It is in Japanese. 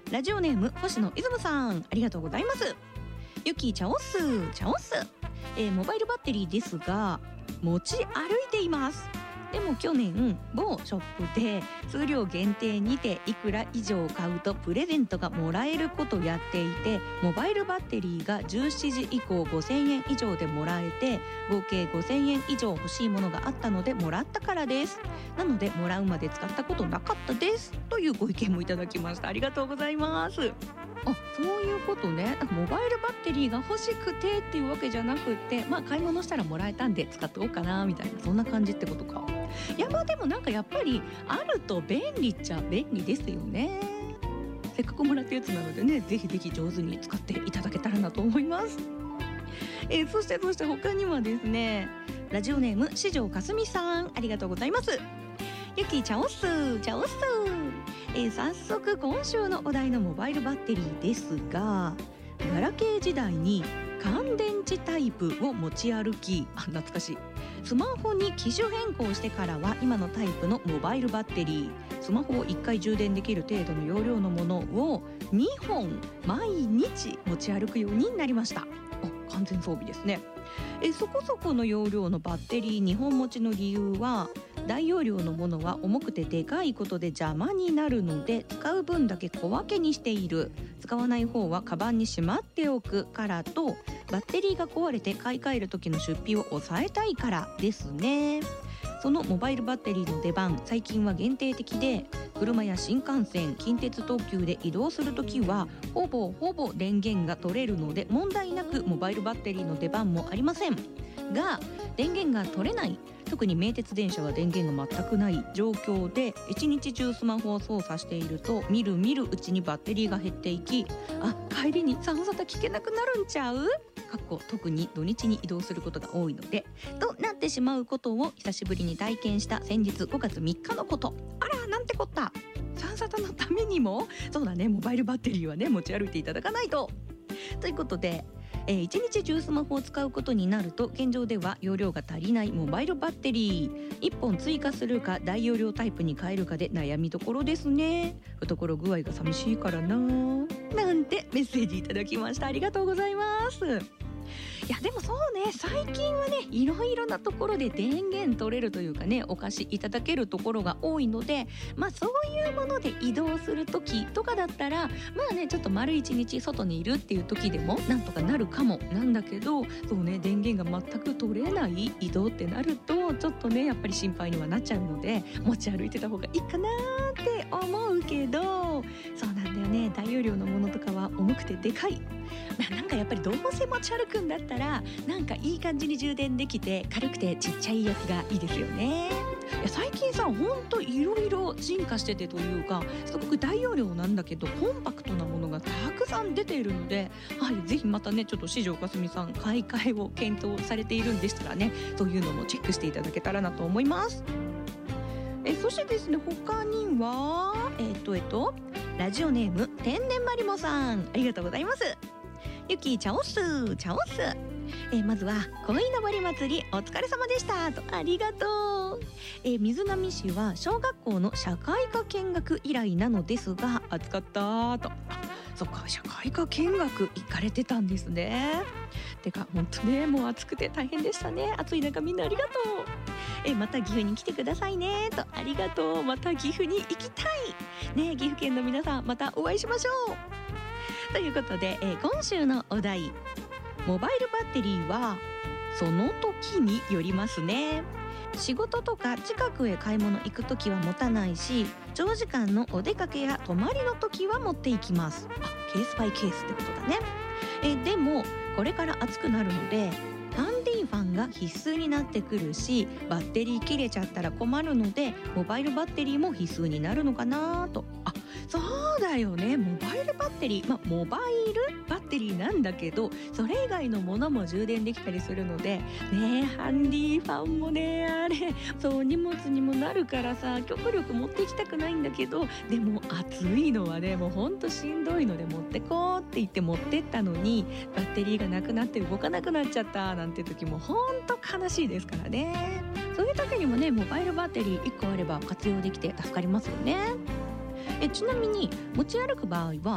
ラジオネーム星野イズムさん、ありがとうございます。ゆきチャオスチャオス、モバイルバッテリーですが持ち歩いています。でも去年某ショップで数量限定にていくら以上買うとプレゼントがもらえることやっていて、モバイルバッテリーが17時以降5000円以上でもらえて、合計5000円以上欲しいものがあったのでもらったからです。なのでもらうまで使ったことなかったですというご意見もいただきました。ありがとうございます。そういうことね。モバイルバッテリーが欲しくてっていうわけじゃなくて、買い物したらもらえたんで使っておこうかなみたいな、そんな感じってことか。いやでもなんかやっぱりあると便利っちゃ便利ですよね。せっかくもらったやつなのでね、ぜひぜひ上手に使っていただけたらなと思います。そして他にはですね、ラジオネーム四条かすみさん、ありがとうございます。ゆきチャオスチャオス、早速今週のお題のモバイルバッテリーですが、ガラケー時代に乾電池タイプを持ち歩き、懐かしい。スマホに機種変更してからは今のタイプのモバイルバッテリー、スマホを1回充電できる程度の容量のものを2本毎日持ち歩くようになりました。完全装備ですね。そこそこの容量のバッテリー2本持ちの理由は、大容量のものは重くてでかいことで邪魔になるので使う分だけ小分けにしている、使わない方はカバンにしまっておくからと、バッテリーが壊れて買い替える時の出費を抑えたいからですね。そのモバイルバッテリーの出番、最近は限定的で、車や新幹線、近鉄特急で移動するときはほぼ電源が取れるので問題なくモバイルバッテリーの出番もありませんが、電源が取れない、特に名鉄電車は電源が全くない状況で一日中スマホを操作していると、みるうちにバッテリーが減っていき、帰りに三沙汰聞けなくなるんちゃう？特に土日に移動することが多いのでとなってしまうことを久しぶりに体験した先日5月3日のこと。あら、なんてこった。三沙汰のためにもそうだね、モバイルバッテリーはね持ち歩いていただかないと。ということで、一日中スマホを使うことになると、現状では容量が足りないモバイルバッテリー1本追加するか大容量タイプに変えるかで悩みどころですね。懐具合が寂しいからな、なんてメッセージいただきました。ありがとうございます。いやでもそうね、最近はねいろいろなところで電源取れるというかね、お貸しいただけるところが多いので、そういうもので移動する時とかだったらちょっと丸一日外にいるっていう時でもなんとかなるかもなんだけど、そうね、電源が全く取れない移動ってなるとちょっとねやっぱり心配にはなっちゃうので、持ち歩いてた方がいいかなって思うけど、そうなんだよね、大容量のものとかは重くてでかい。なんかやっぱりどうせ持ち歩くんだったらなんかいい感じに充電できて軽くてちっちゃいやつがいいですよね。いや最近さ、ほんといろいろ進化しててというか、すごく大容量なんだけどコンパクトなものがたくさん出ているので、ぜひまたねちょっと四条かすみさん買い替えを検討されているんでしたらね、そういうのもチェックしていただけたらなと思います。そしてですね、他にはラジオネーム天然マリモさん、ありがとうございます。ゆきチャオスチャオス、まずは鯉のぼり祭りお疲れ様でしたと、ありがとう。水波市は小学校の社会科見学以来なのですが暑かったと。そっか、社会科見学行かれてたんですね。てか本当ね、もう暑くて大変でしたね。暑い中みんなありがとう。また岐阜に来てくださいねと、ありがとう。また岐阜に行きたいね。岐阜県の皆さんまたお会いしましょうということで、今週のお題、モバイルバッテリーはその時によりますね。仕事とか近くへ買い物行く時は持たないし、長時間のお出かけや泊まりの時は持っていきます。ケースバイケースってことだね。でもこれから暑くなるのでハンディファンが必須になってくるし、バッテリー切れちゃったら困るのでモバイルバッテリーも必須になるのかなと。そうだよね、モバイルバッテリー、モバイルバッテリーなんだけどそれ以外のものも充電できたりするのでね、ハンディファンもね、あれそう荷物にもなるからさ、極力持っていきたくないんだけど、でも暑いのはねもうほんとしんどいので持ってこうって言って持ってったのにバッテリーがなくなって動かなくなっちゃったなんて時もほんと悲しいですからね。そういう時にもね、モバイルバッテリー1個あれば活用できて助かりますよね。ちなみに持ち歩く場合は